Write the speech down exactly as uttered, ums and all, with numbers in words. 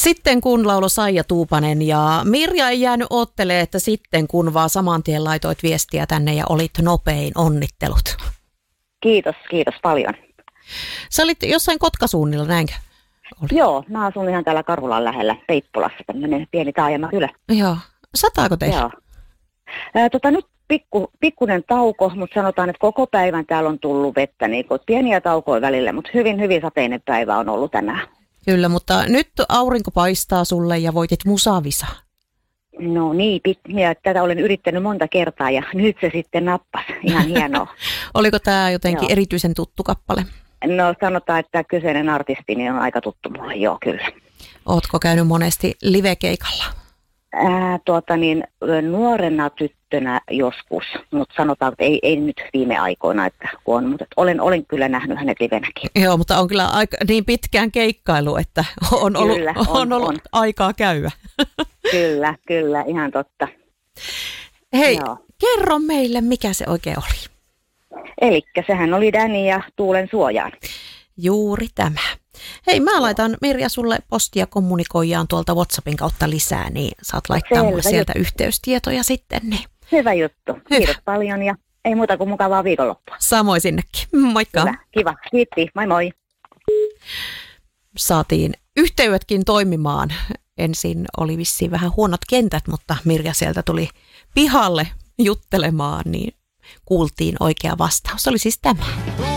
Sitten kun laulo Saija Tuupanen ja Mirja ei jäänyt oottelemaan, että sitten kun vaan saman tien laitoit viestiä tänne ja olit nopein, onnittelut. Kiitos, kiitos paljon. Sä olit jossain Kotkasuunnilla, näinkö? Oli. Joo, mä asun ihan täällä Karhulan lähellä, Peippulassa, tämmöinen pieni taajamakylä. Joo, sataako teillä? Joo. Ää, tota, nyt pikku, pikkunen tauko, mutta sanotaan, että koko päivän täällä on tullut vettä, niin pieniä taukoja välillä, mutta hyvin, hyvin sateinen päivä on ollut tänään. Kyllä, mutta nyt aurinko paistaa sulle ja voitit musavisa. No niin, ja tätä olen yrittänyt monta kertaa ja nyt se sitten nappasi. Ihan hienoa. Oliko tämä jotenkin Joo. erityisen tuttu kappale? No sanotaan, että kyseinen artisti niin on aika tuttu mulle, joo kyllä. Ootko käynyt monesti livekeikalla? Ää, tuota niin, nuorena tyttönä joskus, mutta sanotaan, että ei, ei nyt viime aikoina, että on, mutta olen, olen kyllä nähnyt hänet livenäkin. Joo, mutta on kyllä aika, niin pitkään keikkailu, että on ollut, kyllä, on, on, ollut on. aikaa käydä. Kyllä, kyllä, ihan totta. Hei, Joo. kerro meille, mikä se oikein oli. Elikkä sehän oli Danny ja Tuulen suojaan. Juuri tämä. Hei, mä laitan Mirja sulle postia kommunikoijaan tuolta WhatsAppin kautta lisää, niin saat laittaa Selvä mulle sieltä juttu. yhteystietoja sitten. Niin. Hyvä juttu. Hyvä. Kiitos paljon ja ei muuta kuin mukavaa viikonloppua. Samoin sinnekin. Moikka. Hyvä, kiva. Kiitti. Moi moi. Saatiin yhteydetkin toimimaan. Ensin oli vissiin vähän huonot kentät, mutta Mirja sieltä tuli pihalle juttelemaan, niin kuultiin oikea vastaus. Se oli siis tämä.